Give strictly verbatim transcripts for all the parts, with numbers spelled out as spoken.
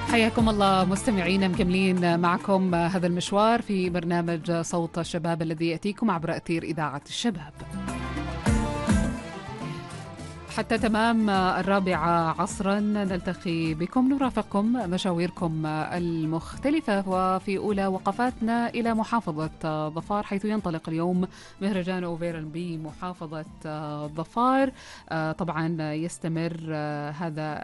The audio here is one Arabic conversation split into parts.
حياكم الله مستمعينا، مكملين معكم هذا المشوار في برنامج صوت الشباب الذي يأتيكم عبر أثير إذاعة الشباب حتى تمام الرابعة عصرا. نلتقي بكم، نرافقكم مشاويركم المختلفة، وفي أولى وقفاتنا إلى محافظة ظفار، حيث ينطلق اليوم مهرجان أوفيرا بمحافظة ظفار. طبعا يستمر هذا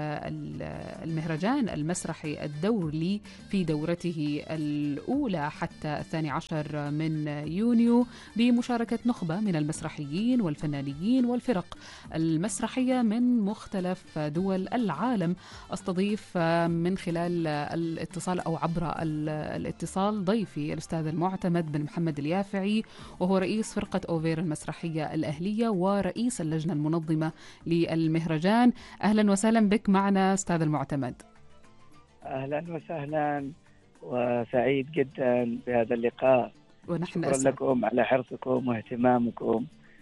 المهرجان المسرحي الدولي في دورته الأولى حتى الثاني عشر من يونيو، بمشاركة نخبة من المسرحيين والفنانين والفرق المسرحية من مختلف دول العالم. استضيف من خلال الاتصال أو عبر الاتصال ضيفي الأستاذ المعتمد بن محمد اليافعي، وهو رئيس فرقة أوفيرا المسرحية الأهلية ورئيس اللجنة المنظمة للمهرجان. أهلا وسهلا بك معنا أستاذ المعتمد. أهلا وسهلا، وسعيد جدا بهذا اللقاء، ونحن شكرا أسعد. لكم على حرصكم واهتمامكم،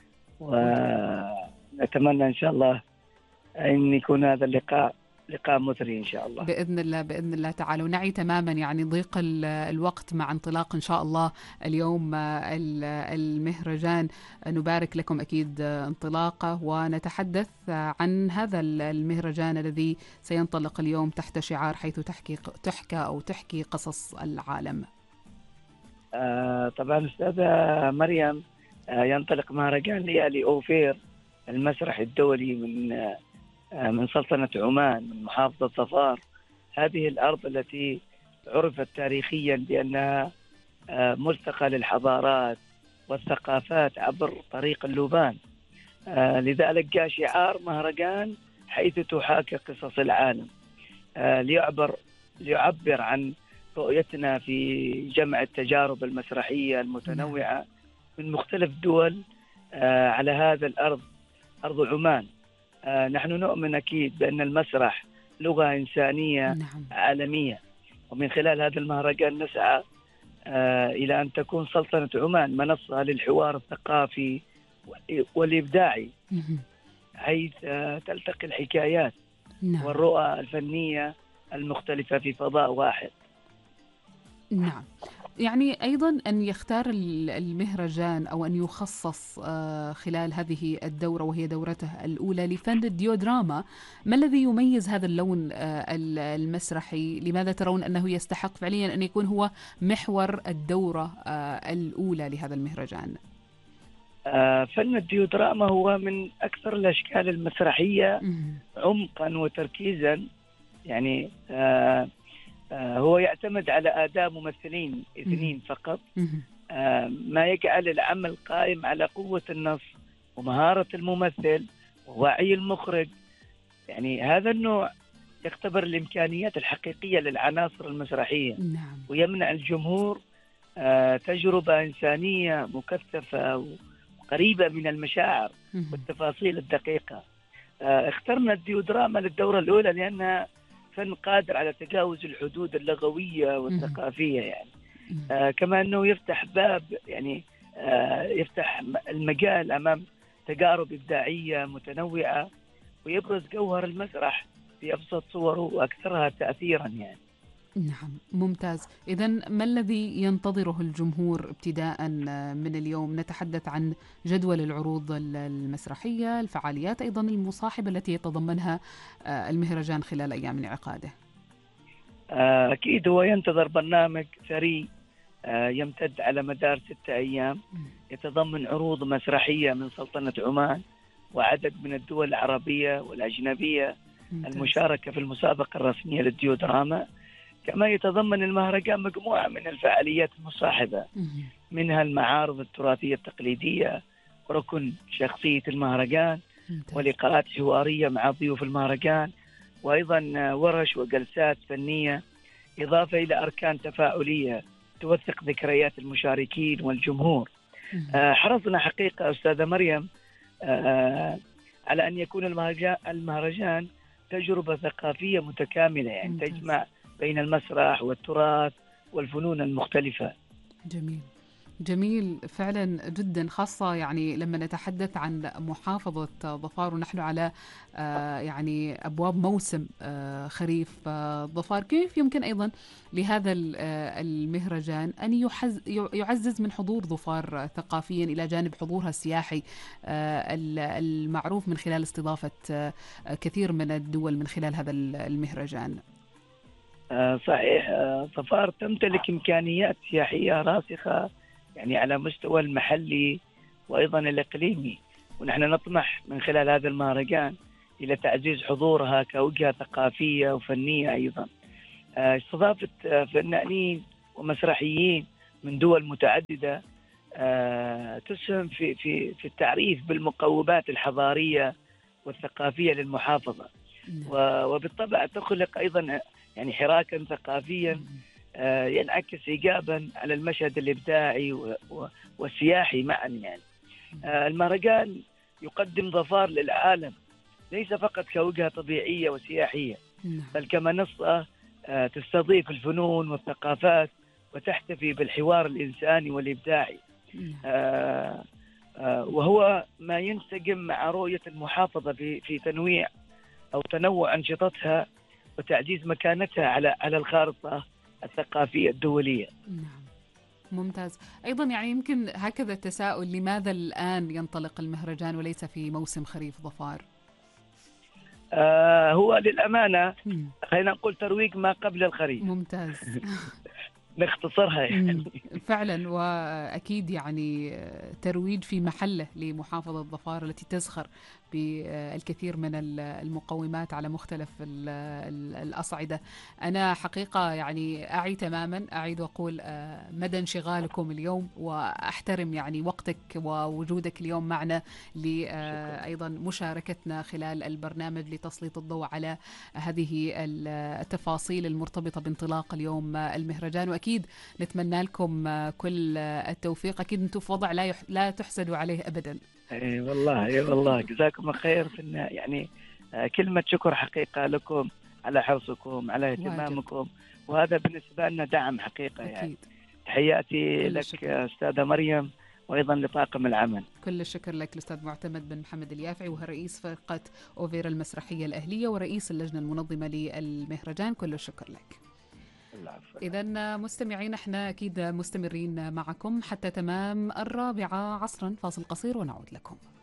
ونتمنى إن شاء الله أن يكون هذا اللقاء لقاء مثري إن شاء الله بإذن الله بإذن الله تعالى. ونعي تماما يعني ضيق الوقت مع انطلاق إن شاء الله اليوم المهرجان. نبارك لكم أكيد انطلاقه، ونتحدث عن هذا المهرجان الذي سينطلق اليوم تحت شعار حيث تحكي تحكى أو تحكي قصص العالم. آه طبعا أستاذة مريم، آه ينطلق مهرجان ليالي أوفير المسرح الدولي من آه من سلطنة عمان، من محافظة ظفار. هذه الأرض التي عرفت تاريخيا بأنها ملتقى للحضارات والثقافات عبر طريق اللبان، لذلك جاء شعار مهرجان حيث تحاكى قصص العالم، ليعبر ليعبر عن رؤيتنا في جمع التجارب المسرحية المتنوعة من مختلف دول على هذا الأرض، أرض عمان. آه نحن نؤمن أكيد بأن المسرح لغة إنسانية نعم. عالمية، ومن خلال هذا المهرجان نسعى آه إلى أن تكون سلطنة عمان منصة للحوار الثقافي والإبداعي، حيث آه تلتقي الحكايات نعم. والرؤى الفنية المختلفة في فضاء واحد. نعم، يعني أيضا أن يختار المهرجان أو أن يخصص خلال هذه الدورة وهي دورته الأولى لفن الديودراما. ما الذي يميز هذا اللون المسرحي؟ لماذا ترون أنه يستحق فعليا أن يكون هو محور الدورة الأولى لهذا المهرجان؟ فن الديودراما هو من أكثر الأشكال المسرحية عمقا وتركيزا، يعني آه هو يعتمد على أداء ممثلين اثنين فقط، ما يجعل العمل قائم على قوة النص ومهارة الممثل ووعي المخرج. يعني هذا النوع يختبر الإمكانيات الحقيقية للعناصر المسرحية، نعم. ويمنع الجمهور تجربة إنسانية مكثفة وقريبة من المشاعر والتفاصيل الدقيقة. اخترنا الديودراما للدورة الأولى لأنها فن قادر على تجاوز الحدود اللغوية والثقافية، يعني آه كما أنه يفتح باب، يعني آه يفتح المجال أمام تجارب إبداعية متنوعة، ويبرز جوهر المسرح في أبسط صوره وأكثرها تأثيرا. يعني نعم، ممتاز. إذن ما الذي ينتظره الجمهور ابتداء من اليوم؟ نتحدث عن جدول العروض المسرحية، الفعاليات أيضا المصاحبة التي يتضمنها المهرجان خلال أيام انعقاده. أكيد هو ينتظر برنامج ثري يمتد على مدار ستة أيام، يتضمن عروض مسرحية من سلطنة عمان وعدد من الدول العربية والأجنبية المشاركة في المسابقة الرسمية للديودراما. كما يتضمن المهرجان مجموعة من الفعاليات المصاحبة، منها المعارض التراثية التقليدية وركن شخصية المهرجان ولقاءات حوارية مع ضيوف المهرجان، وأيضا ورش وجلسات فنية، إضافة إلى أركان تفاعلية توثق ذكريات المشاركين والجمهور. حرصنا حقيقة أستاذة مريم على أن يكون المهرجان, المهرجان تجربة ثقافية متكاملة، يعني ممتاز. تجمع بين المسرح والتراث والفنون المختلفة. جميل. جميل فعلا جدا، خاصة يعني لما نتحدث عن محافظة ظفار ونحن على آه، يعني أبواب موسم آه، خريف آه، ظفار. كيف يمكن أيضا لهذا ال- آه، المهرجان أن يحز يعزز من حضور ظفار ثقافيا إلى جانب حضورها السياحي آه، ال- المعروف من خلال استضافة آه، كثير من الدول من خلال هذا المهرجان؟ آه، صحيح. آه، ظفار تمتلك إمكانيات سياحية راسخة يعني على مستوى المحلي وأيضا الإقليمي، ونحن نطمح من خلال هذا المهرجان إلى تعزيز حضورها كوجهة ثقافية وفنية أيضا. آه، استضافة آه، فنانين ومسرحيين من دول متعددة آه، تسهم في في في التعريف بالمقومات الحضارية والثقافية للمحافظة، و- وبالطبع تخلق أيضا يعني حراكا ثقافيا آه، ينعكس إيجابا على المشهد الإبداعي و- و- والسياحي معا. يعني آه، المهرجان يقدم ظفار للعالم ليس فقط كوجهة طبيعية وسياحية، بل كمنصة آه، تستضيف الفنون والثقافات وتحتفي بالحوار الإنساني والإبداعي، آه، آه، وهو ما ينسجم مع رؤية المحافظة في في تنويع أو تنوع أنشطتها وتعزيز مكانتها على على الخارطة الثقافية الدولية. نعم، ممتاز. أيضا يعني يمكن هكذا التساؤل، لماذا الآن ينطلق المهرجان وليس في موسم خريف ظفار؟ آه هو للأمانة مم. خلينا نقول ترويج ما قبل الخريف. ممتاز. نختصرها مم. يعني. فعلا، وأكيد يعني ترويج في محله لمحافظة ظفار التي تزخر بالكثير من المقومات على مختلف ال- ال- الأصعدة. أنا حقيقة يعني أعي تماما، أعيد وأقول آه، مدى انشغالكم اليوم، وأحترم يعني وقتك ووجودك اليوم معنا لأيضا مشاركتنا خلال البرنامج لتسليط الضوء على هذه التفاصيل المرتبطة بانطلاق اليوم المهرجان. وأكيد نتمنى لكم كل التوفيق، أكيد أنتم في وضع لا يح... لا تحسدوا عليه أبدا. اي والله اي والله جزاكم خير في النا- يعني آه، كلمة شكر حقيقة لكم على حرصكم على واجب. اهتمامكم، وهذا بالنسبة لنا دعم حقيقة. يعني أكيد. تحياتي كل لك الشكر. أستاذة مريم، وأيضا لطاقم العمل. كل الشكر لك الأستاذ معتمد بن محمد اليافعي، وهو رئيس فرقة أوفيرا المسرحية الأهلية ورئيس اللجنة المنظمة للمهرجان. كل الشكر لك. إذا مستمعين، احنا أكيد مستمرين معكم حتى تمام الرابعة عصرا. فاصل قصير ونعود لكم.